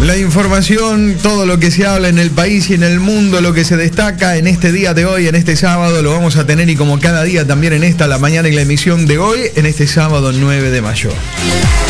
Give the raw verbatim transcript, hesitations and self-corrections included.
La información, todo lo que se habla en el país y en el mundo, lo que se destaca en este día de hoy, en este sábado, lo vamos a tener y como cada día también en esta, la mañana y la emisión de hoy, en este sábado nueve de mayo.